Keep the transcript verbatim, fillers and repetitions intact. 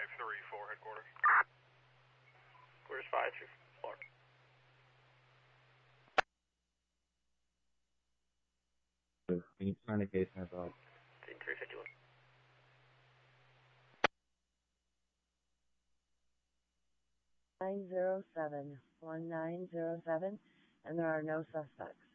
three four, headquarters. Where's five three four? Can you find a case as well? three fifty-one. nine zero seven, one nine zero seven, and there are no suspects.